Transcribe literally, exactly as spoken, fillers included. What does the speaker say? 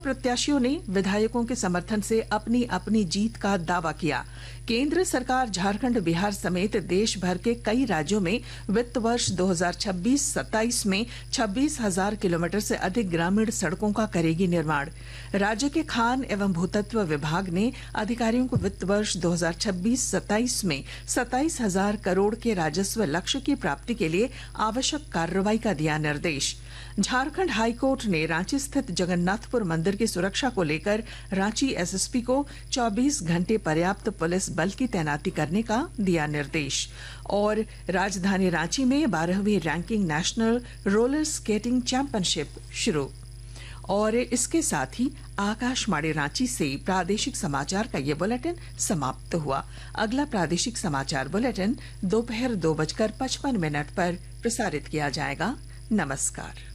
प्रत्याशियों ने विधायकों के समर्थन से अपनी अपनी जीत का दावा किया। केंद्र सरकार झारखंड, बिहार समेत देश भर के कई राज्यों में वित्त वर्ष दो हज़ार छब्बीस सत्ताईस में छब्बीस हजार किलोमीटर से अधिक ग्रामीण सड़कों का करेगी निर्माण। राज्य के खान एवं भूतत्व विभाग ने अधिकारियों को वित्त वर्ष दो हज़ार छब्बीस सत्ताईस में सत्ताईस हजार करोड़ के राजस्व लक्ष्य की प्राप्ति के लिए आवश्यक कार्रवाई का दिया निर्देश। झारखंड हाईकोर्ट ने रांची स्थित जगन्नाथपुर मंदिर की सुरक्षा को लेकर रांची एसएसपी को चौबीस घंटे पर्याप्त पुलिस बल की तैनाती करने का दिया निर्देश। और राजधानी रांची में बारहवीं ranking national roller skating championship शुरू। और इसके साथ ही आकाशवाणी रांची से प्रादेशिक समाचार का ये बुलेटिन समाप्त हुआ। अगला प्रादेशिक समाचार बुलेटिन दोपहर दो बजकर पचपन मिनट पर प्रसारित किया जाएगा। नमस्कार।